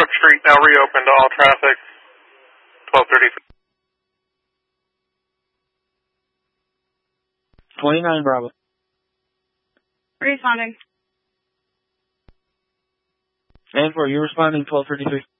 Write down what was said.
Brook Street now reopened to all traffic, 12:33. 29 Bravo. Responding. And for you responding, 12:33.